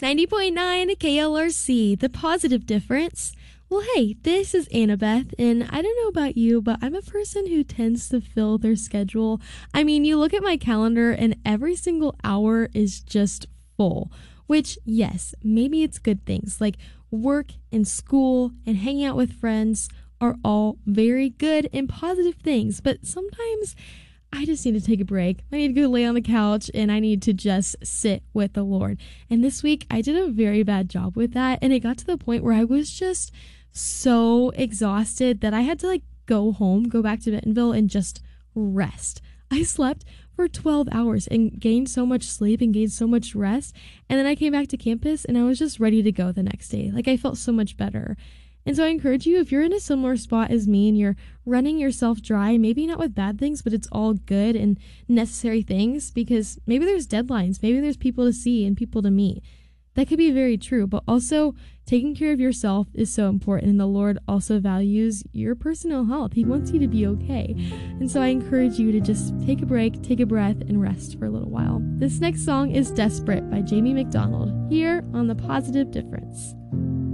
90.9 KLRC, The Positive Difference. Well, hey, this is Annabeth, and I don't know about you, but I'm a person who tends to fill their schedule. I mean, you look at my calendar, and every single hour is just full, which, yes, maybe it's good things, like work and school and hanging out with friends are all very good and positive things, but sometimes I just need to take a break. I need to go lay on the couch and I need to just sit with the Lord. And this week I did a very bad job with that. And it got to the point where I was just so exhausted that I had to go home, go back to Bentonville and just rest. I slept for 12 hours and gained so much sleep and gained so much rest. And then I came back to campus and I was just ready to go the next day. I felt so much better. And so I encourage you, if you're in a similar spot as me and you're running yourself dry, maybe not with bad things, but it's all good and necessary things, because maybe there's deadlines, maybe there's people to see and people to meet. That could be very true, but also taking care of yourself is so important, and the Lord also values your personal health. He wants you to be okay. And so I encourage you to just take a break, take a breath, and rest for a little while. This next song is Desperate by Jamie McDonald, here on The Positive Difference.